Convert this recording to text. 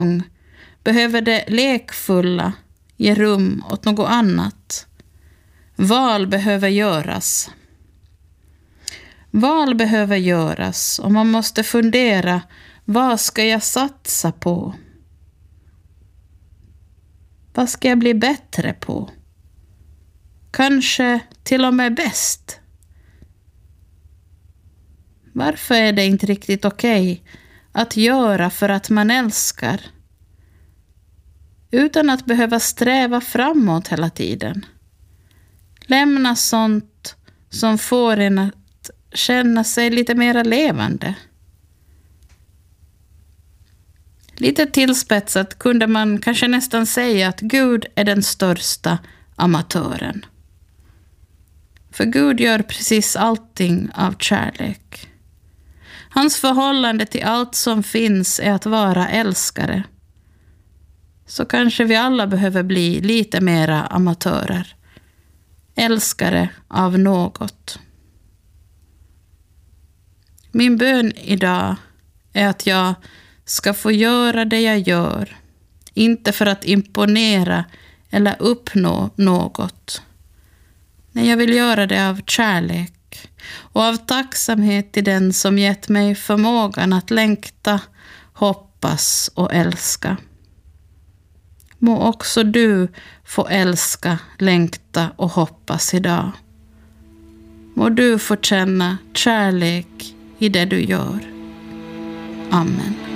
behöver det lekfulla ge rum åt något annat. Val behöver göras. Val behöver göras och man måste fundera, vad ska jag satsa på? Vad ska jag bli bättre på? Kanske till och med bäst. Varför är det inte riktigt okej att göra för att man älskar? Utan att behöva sträva framåt hela tiden. Lämna sånt som får en att känna sig lite mer levande. Lite tillspetsat kunde man kanske nästan säga att Gud är den största amatören. För Gud gör precis allting av kärlek. Hans förhållande till allt som finns är att vara älskare. Så kanske vi alla behöver bli lite mera amatörer. Älskare av något. Min bön idag är att jag ska få göra det jag gör. Inte för att imponera eller uppnå något. Nej, jag vill göra det av kärlek och av tacksamhet till den som gett mig förmågan att längta, hoppas och älska. Må också du få älska, längta och hoppas idag. Må du få känna kärlek i det du gör. Amen.